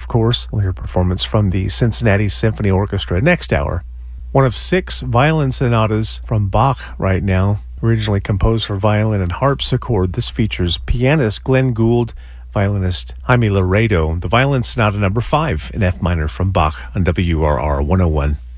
course. We'll hear a performance from the Cincinnati Symphony Orchestra next hour. One of 6 violin sonatas from Bach right now, originally composed for violin and harpsichord. This features pianist Glenn Gould, violinist Jaime Laredo, the violin sonata number 5 in F minor from Bach on WRR 101.